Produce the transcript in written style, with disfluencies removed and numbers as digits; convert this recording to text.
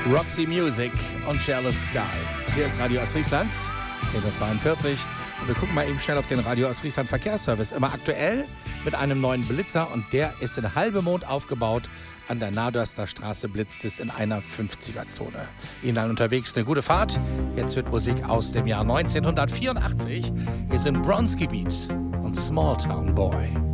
Roxy Music und Jealous Sky. Hier ist Radio Ostfriesland, 10:42 Uhr. Und wir gucken mal eben schnell auf den Radio Ostfriesland Verkehrsservice. Immer aktuell mit einem neuen Blitzer und der ist in Halbemond aufgebaut. An der Nadörster Straße blitzt es in einer 50er-Zone. Ihnen dann unterwegs eine gute Fahrt. Jetzt wird Musik aus dem Jahr 1984. Hier sind Bronski Beat und Small Town Boy.